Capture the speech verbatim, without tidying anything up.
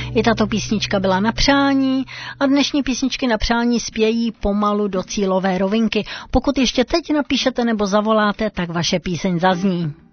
I tato písnička byla na přání a dnešní písničky na přání spějí pomalu do cílové rovinky. Pokud ještě teď napíšete nebo zavoláte, tak vaše píseň zazní.